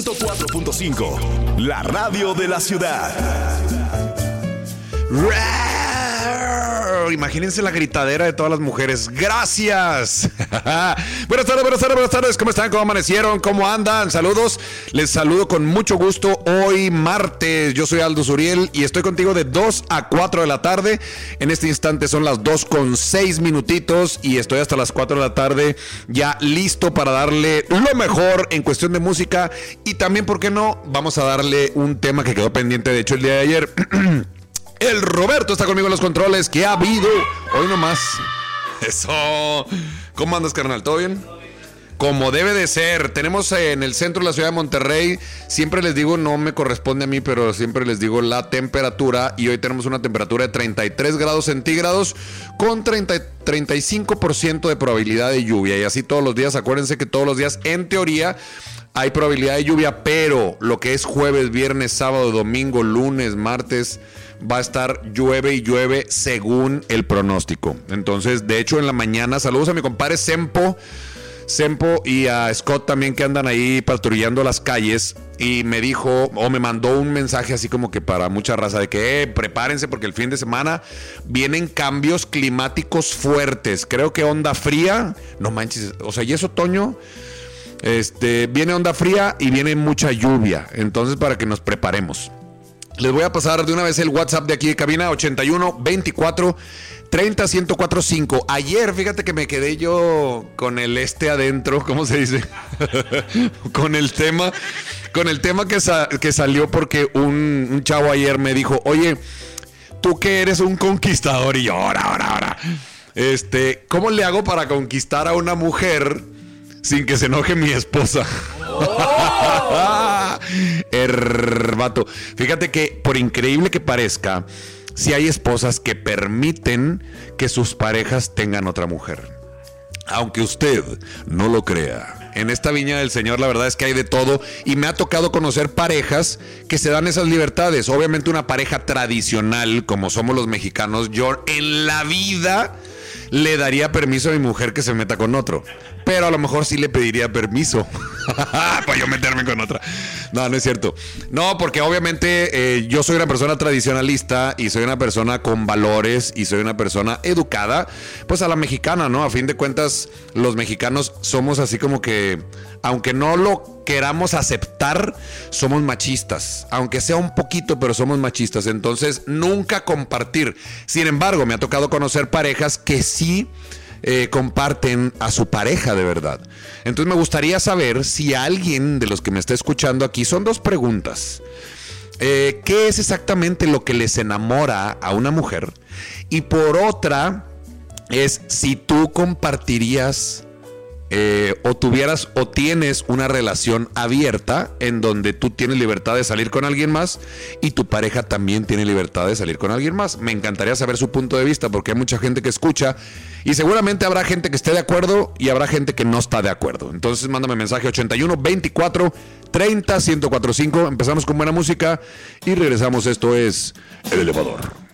104.5, la radio de la ciudad. Imagínense la gritadera de todas las mujeres. ¡Gracias! Buenas tardes. ¿Cómo están? ¿Cómo amanecieron? ¿Cómo andan? Saludos. Les saludo con mucho gusto hoy martes. Yo soy Aldo Zuriel y estoy contigo de 2 a 4 de la tarde. En este instante son las 2:06 y estoy hasta las 4 de la tarde ya listo para darle lo mejor en cuestión de música. Y también, ¿por qué no? Vamos a darle un tema que quedó pendiente, de hecho, el día de ayer. El Roberto está conmigo en los controles. ¿Qué ha habido? Hoy nomás. Eso. ¿Cómo andas, carnal? ¿Todo bien? Como debe de ser. Tenemos en el centro de la ciudad de Monterrey, siempre les digo, no me corresponde a mí, pero siempre les digo la temperatura. Y hoy tenemos una temperatura de 33 grados centígrados con 35% de probabilidad de lluvia. Y así todos los días. Acuérdense que todos los días, en teoría, hay probabilidad de lluvia, pero lo que es jueves, viernes, sábado, domingo, lunes, martes, va a estar llueve y llueve según el pronóstico. Entonces, de hecho, en la mañana, saludos a mi compadre Sempo y a Scott también, que andan ahí patrullando las calles, y me dijo, o me mandó un mensaje así como que para mucha raza, de que prepárense porque el fin de semana vienen cambios climáticos fuertes. Creo que onda fría, no manches, o sea, y es otoño. Viene onda fría y viene mucha lluvia. Entonces, para que nos preparemos, les voy a pasar de una vez el WhatsApp de aquí de cabina, 81 24 30 1045. Ayer, fíjate que me quedé yo con el adentro, ¿cómo se dice? con el tema que salió, porque un chavo ayer me dijo, oye, tú que eres un conquistador, y yo, ahora, ¿cómo le hago para conquistar a una mujer sin que se enoje mi esposa? Vato. Fíjate que, por increíble que parezca, sí hay esposas que permiten que sus parejas tengan otra mujer. Aunque usted no lo crea, en esta viña del Señor la verdad es que hay de todo, y me ha tocado conocer parejas que se dan esas libertades. Obviamente una pareja tradicional, como somos los mexicanos, yo en la vida le daría permiso a mi mujer que se meta con otro, pero a lo mejor sí le pediría permiso para yo meterme con otra. No es cierto. No, porque obviamente yo soy una persona tradicionalista y soy una persona con valores y soy una persona educada, pues a la mexicana, ¿no? A fin de cuentas, los mexicanos somos así como que, aunque no lo queramos aceptar, somos machistas, aunque sea un poquito, pero somos machistas. Entonces, nunca compartir. Sin embargo, me ha tocado conocer parejas que sí comparten a su pareja de verdad. Entonces me gustaría saber si alguien de los que me está escuchando aquí, son dos preguntas. ¿Qué es exactamente lo que les enamora a una mujer? Y por otra es si tú compartirías o tuvieras o tienes una relación abierta en donde tú tienes libertad de salir con alguien más y tu pareja también tiene libertad de salir con alguien más. Me encantaría saber su punto de vista, porque hay mucha gente que escucha y seguramente habrá gente que esté de acuerdo y habrá gente que no está de acuerdo. Entonces mándame mensaje 81 24 30 1045. Empezamos con buena música y regresamos. Esto es El Elevador.